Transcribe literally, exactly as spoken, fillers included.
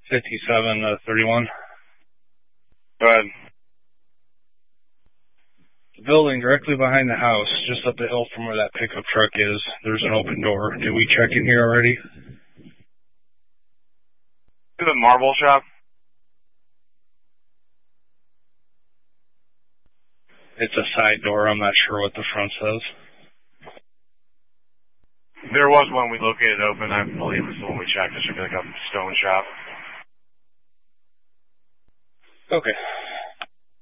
fifty-seven to thirty-one. Go ahead. The building directly behind the house, just up the hill from where that pickup truck is, there's an open door. Did we check in here already? To the marble shop? It's a side door. I'm not sure what the front says. There was one we located open. I believe it's the one we checked. It should be like a stone shop. Okay.